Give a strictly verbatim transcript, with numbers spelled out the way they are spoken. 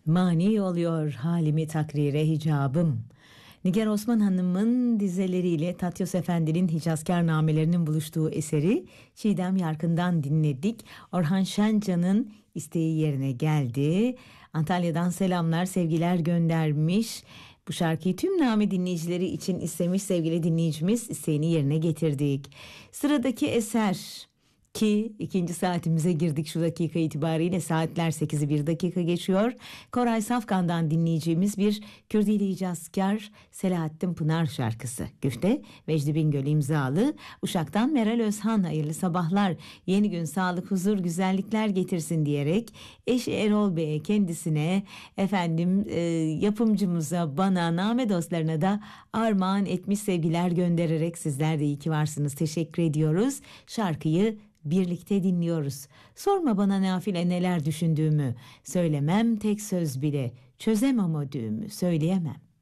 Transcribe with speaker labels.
Speaker 1: Mani oluyor halimi takrire hicabım. Nigar Osman Hanım'ın dizeleriyle Tatyos Efendi'nin Hicazkârnamelerinin buluştuğu eseri Çiğdem Yarkın'dan dinledik. Orhan Şencan'ın isteği yerine geldi. Antalya'dan selamlar, sevgiler göndermiş. Bu şarkıyı tüm Name dinleyicileri için istemiş sevgili dinleyicimiz, isteğini yerine getirdik. Sıradaki eser... Ki ikinci saatimize girdik şu dakika itibariyle, saatler sekizi bir dakika geçiyor. Koray Safkan'dan dinleyeceğimiz bir Kürdili Hicazkar Selahattin Pınar şarkısı. Güfte Vecdi Bingöl imzalı. Uşak'tan Meral Özhan hayırlı sabahlar, yeni gün sağlık huzur güzellikler getirsin diyerek eşi Erol Bey'e, kendisine, efendim e, yapımcımıza, bana, Name dostlarına da armağan etmiş, sevgiler göndererek sizler de iyi ki varsınız, teşekkür ediyoruz. Şarkıyı birlikte dinliyoruz. Sorma bana nafile neler düşündüğümü, söylemem tek söz bile, çözemem o düğümü, söyleyemem.